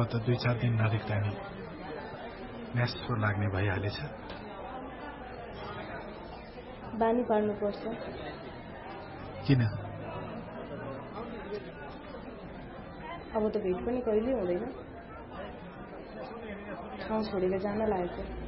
त 2-4 दिन नदेख्दा नि न्यास्रो लाग्ने भइहालेछ। बानी पार्नुपर्छ। किन? अब त भेट पनि कहिल्यै हुँदैन। ठाउँ छोडेर जान लागेको।